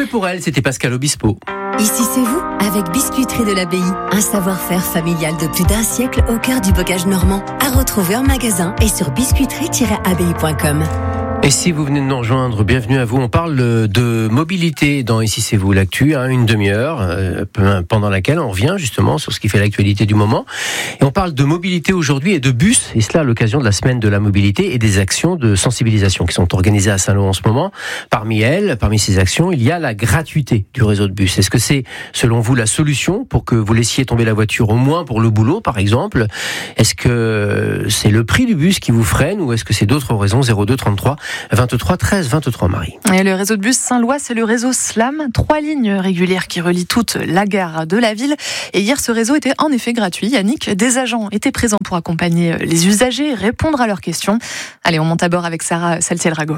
pour elle, c'était Pascal Obispo. Ici c'est vous, avec Biscuiterie de l'Abbaye. Un savoir-faire familial de plus d'un siècle au cœur du bocage normand. À retrouver en magasin et sur biscuiterie-abbaye.com. Et si vous venez de nous rejoindre, bienvenue à vous. On parle de mobilité dans Ici c'est vous, l'actu, une demi-heure, pendant laquelle on revient justement sur ce qui fait l'actualité du moment. Et on parle de mobilité aujourd'hui et de bus, et cela à l'occasion de la semaine de la mobilité et des actions de sensibilisation qui sont organisées à Saint-Lô en ce moment. Parmi ces actions, il y a la gratuité du réseau de bus. Est-ce que c'est, selon vous, la solution pour que vous laissiez tomber la voiture, au moins pour le boulot, par exemple? Est-ce que c'est le prix du bus qui vous freine, ou est-ce que c'est d'autres raisons? 02 33 23 13 23, Marie. Et le réseau de bus Saint-Lois, c'est le réseau SLAM. 3 lignes régulières qui relient toute la gare de la ville. Et hier, ce réseau était en effet gratuit. Yannick, des agents étaient présents pour accompagner les usagers, répondre à leurs questions. Allez, on monte à bord avec Sarah Saltiel-Rago.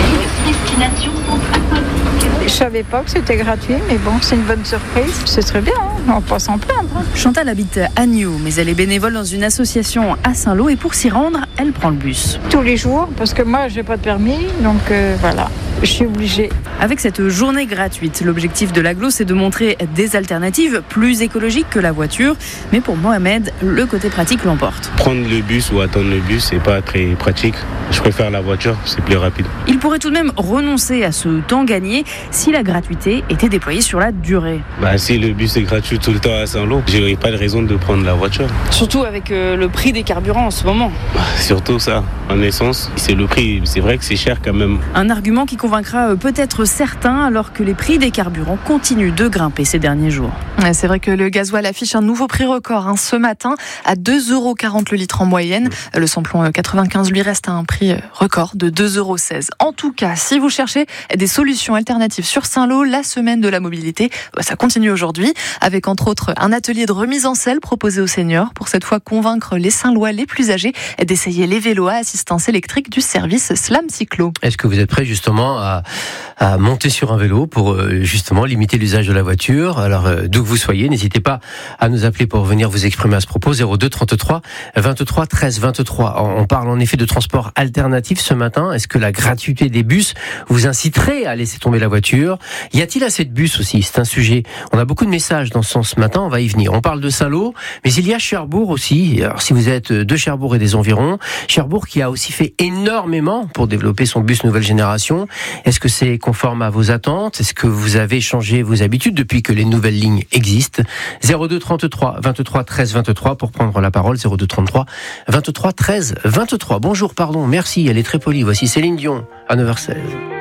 Je savais pas que c'était gratuit, mais bon, c'est une bonne surprise. C'est très bien, on va pas s'en plaindre. Chantal habite à Agneau, mais elle est bénévole dans une association à Saint-Lô et pour s'y rendre, elle prend le bus. Tous les jours, parce que moi, j'ai pas de permis, donc voilà, je suis obligée. Avec cette journée gratuite, l'objectif de l'agglo, c'est de montrer des alternatives plus écologiques que la voiture. Mais pour Mohamed, le côté pratique l'emporte. Prendre le bus ou attendre le bus, c'est pas très pratique. Je préfère la voiture, c'est plus rapide. Il pourrait tout de même renoncer à ce temps gagné si la gratuité était déployée sur la durée. Si le bus est gratuit tout le temps à Saint-Lô, j'aurais pas de raison de prendre la voiture. Surtout avec le prix des carburants en ce moment. Surtout ça, en essence, c'est le prix. C'est vrai que c'est cher quand même. Un argument qui convaincra peut-être certains alors que les prix des carburants continuent de grimper ces derniers jours. C'est vrai que le gasoil affiche un nouveau prix record ce matin à 2,40€ le litre en moyenne. Le samplon 95 lui reste à un prix record de 2,16€. En tout cas, si vous cherchez des solutions alternatives sur Saint-Lô, la semaine de la mobilité, ça continue aujourd'hui avec entre autres un atelier de remise en selle proposé aux seniors pour cette fois convaincre les Saint-Lois les plus âgés d'essayer les vélos à assistance électrique du service Slam Cyclo. Est-ce que vous êtes prêt justement à monter sur un vélo pour justement limiter l'usage de la voiture? Alors d'où que vous soyez, n'hésitez pas à nous appeler pour venir vous exprimer à ce propos. 02 33 23 13 23. On parle en effet de transport alternatif ce matin. Est-ce que la gratuité des bus vous inciterait à laisser tomber la voiture? Y a-t-il assez de bus aussi? C'est un sujet. On a beaucoup de messages dans ce sens ce matin, on va y venir. On parle de Saint-Lô, mais il y a Cherbourg aussi. Alors si vous êtes de Cherbourg et des environs, Cherbourg qui a aussi fait énormément pour développer son bus nouvelle génération. Est-ce que c'est conforme à vos attentes? Est-ce que vous avez changé vos habitudes depuis que les nouvelles lignes existent? 02 33 23 13 23 pour prendre la parole. 02 33 23 13 23. Bonjour, pardon, merci, elle est très polie. Voici Céline Dion à 9h16.